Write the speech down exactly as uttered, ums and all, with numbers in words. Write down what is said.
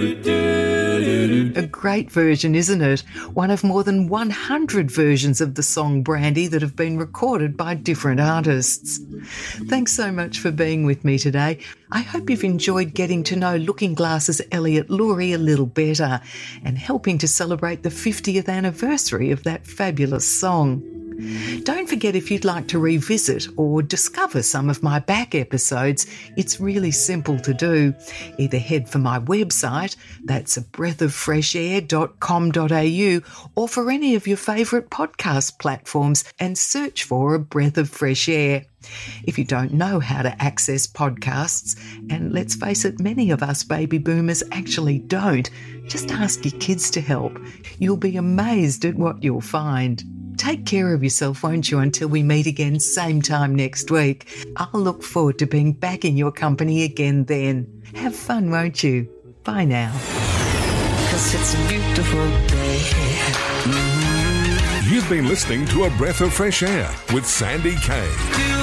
A great version, isn't it? One of more than one hundred versions of the song Brandy that have been recorded by different artists. Thanks so much for being with me today. I hope you've enjoyed getting to know Looking Glass's Elliot Lurie a little better and helping to celebrate the fiftieth anniversary of that fabulous song. Don't forget, if you'd like to revisit or discover some of my back episodes, it's really simple to do. Either head for my website, that's a breath of fresh air dot com dot a u, or for any of your favourite podcast platforms and search for A Breath of Fresh Air. If you don't know how to access podcasts, and let's face it, many of us baby boomers actually don't, just ask your kids to help. You'll be amazed at what you'll find. Take care of yourself, won't you, until we meet again same time next week. I'll look forward to being back in your company again then. Have fun, won't you? Bye now. 'Cause it's a beautiful day. Mm-hmm. You've been listening to A Breath of Fresh Air with Sandy Kay.